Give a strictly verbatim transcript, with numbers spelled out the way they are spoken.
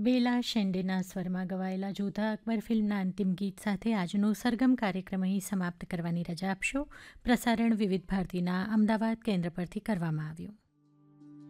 બેલા શેંડેના સ્વરમાં ગવાયેલા જોધા અકબર ફિલ્મના અંતિમ ગીત સાથે આજનો સરગમ કાર્યક્રમ અહીં સમાપ્ત કરવાની રજા આપશો. પ્રસારણ વિવિધ ભારતીના અમદાવાદ કેન્દ્ર પરથી કરવામાં આવ્યું.